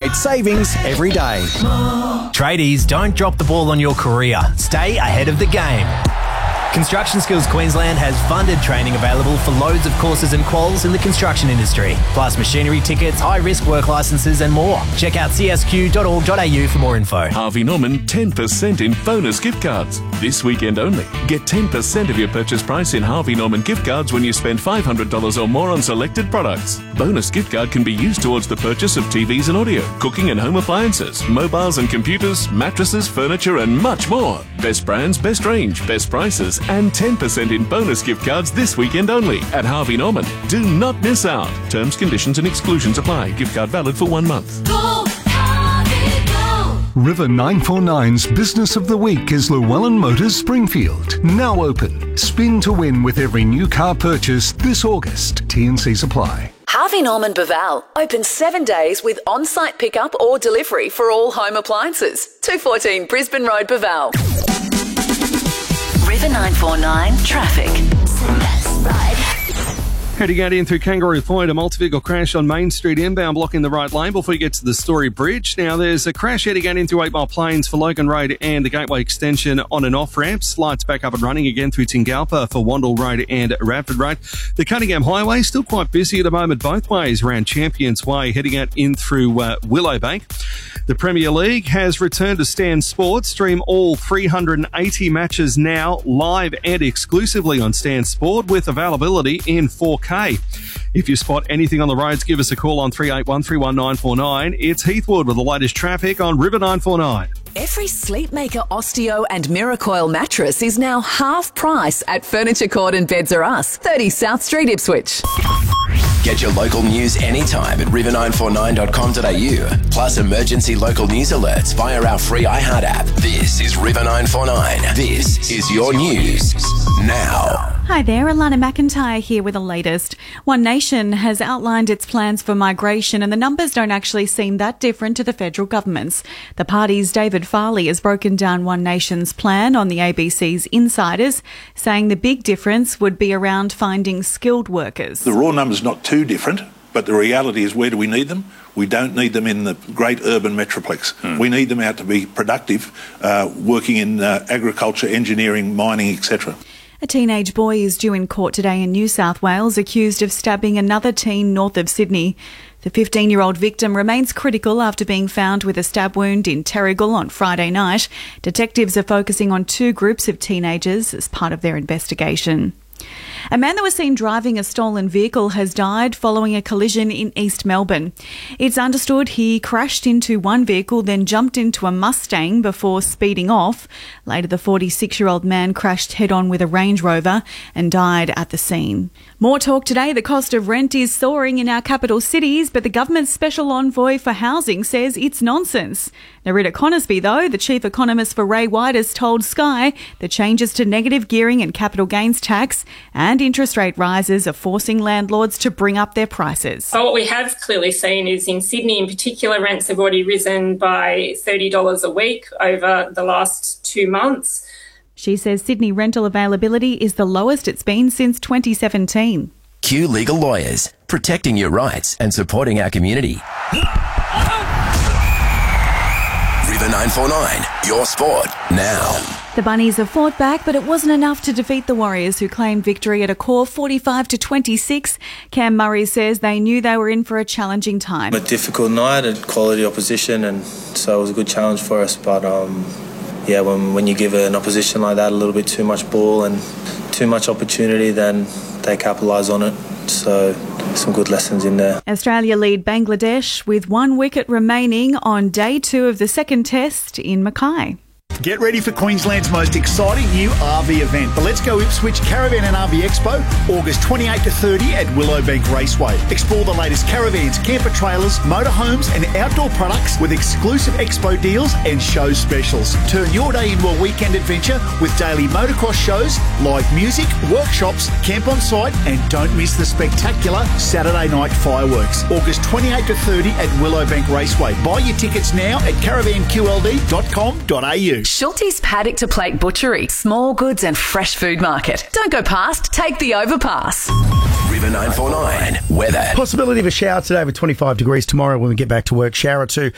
great savings every day. Tradies, don't drop the ball on your career. Stay ahead of the game. Construction Skills Queensland has funded training available for loads of courses and quals in the construction industry, plus machinery tickets, high-risk work licences and more. Check out csq.org.au for more info. Harvey Norman 10% in bonus gift cards. This weekend only. Get 10% of your purchase price in Harvey Norman gift cards when you spend $500 or more on selected products. Bonus gift card can be used towards the purchase of TVs and audio, cooking and home appliances, mobiles and computers, mattresses, furniture and much more. Best brands, best range, best prices and 10% in bonus gift cards this weekend only at Harvey Norman. Do not miss out. Terms, conditions and exclusions apply. Gift card valid for 1 month. Go, Harvey, go. River 949's Business of the Week is Llewellyn Motors Springfield. Now open. Spin to win with every new car purchase this August. T&Cs apply. Harvey Norman Baval, open 7 days with on-site pickup or delivery for all home appliances. 214 Brisbane Road, Baval. River 949 traffic. Heading out in through Kangaroo Point, a multi-vehicle crash on Main Street inbound blocking the right lane before you get to the Story Bridge. Now there's a crash heading out in through 8 Mile Plains for Logan Road and the Gateway Extension on and off ramps. Lights back up and running again through Tingalpa for Wandle Road and Radford Road. The Cunningham Highway still quite busy at the moment both ways around Champions Way, heading out in through Willowbank. The Premier League has returned to Stan Sport. Stream all 380 matches now live and exclusively on Stan Sport with availability in 4K. If you spot anything on the roads, give us a call on 381 31949. It's Heathwood with the latest traffic on River 949. Every Sleepmaker Osteo and Miracoil mattress is now half price at Furniture Court and Beds R Us, 30 South Street, Ipswich. Get your local news anytime at river949.com.au. Plus emergency local news alerts via our free iHeart app. This is River 949. This is your news now. Hi there, Alana McIntyre here with the latest. One Nation has outlined its plans for migration and the numbers don't actually seem that different to the federal government's. The party's David Farley has broken down One Nation's plan on the ABC's Insiders, saying the big difference would be around finding skilled workers. The raw number's not too different, but the reality is, where do we need them? We don't need them in the great urban metroplex. We need them out to be productive, working in agriculture, engineering, mining, etc. A teenage boy is due in court today in New South Wales, accused of stabbing another teen north of Sydney. The 15-year-old victim remains critical after being found with a stab wound in Terrigal on Friday night. Detectives are focusing on 2 groups of teenagers as part of their investigation. A man that was seen driving a stolen vehicle has died following a collision in East Melbourne. It's understood he crashed into one vehicle, then jumped into a Mustang before speeding off. Later, the 46-year-old man crashed head-on with a Range Rover and died at the scene. More talk today. The cost of rent is soaring in our capital cities, but the government's special envoy for housing says it's nonsense. Nerida Conisby, though, the chief economist for Ray White, has told Sky the changes to negative gearing and capital gains tax and interest rate rises are forcing landlords to bring up their prices. So what we have clearly seen is in Sydney in particular, rents have already risen by $30 a week over the last 2 months. She says Sydney rental availability is the lowest it's been since 2017. Q Legal Lawyers, protecting your rights and supporting our community. River 949, your sport now. The Bunnies have fought back, but it wasn't enough to defeat the Warriors, who claimed victory at a core 45-26. Cam Murray says they knew they were in for a challenging time. A difficult night and quality opposition, and so it was a good challenge for us. But when you give an opposition like that a little bit too much ball and too much opportunity, then they capitalise on it. So some good lessons in there. Australia lead Bangladesh with 1 wicket remaining on day 2 of the second test in Mackay. Get ready for Queensland's most exciting new RV event, the Let's Go Ipswich Caravan and RV Expo, August 28 to 30 at Willowbank Raceway. Explore the latest caravans, camper trailers, motorhomes and outdoor products with exclusive expo deals and show specials. Turn your day into a weekend adventure with daily motocross shows, live music, workshops, camp on site, and don't miss the spectacular Saturday night fireworks. August 28 to 30 at Willowbank Raceway. Buy your tickets now at caravanqld.com.au. Schulte's Paddock to Plate Butchery, small goods and fresh food market. Don't go past, take the overpass. River 949, weather. Possibility of a shower today with 25 degrees tomorrow when we get back to work. Shower 2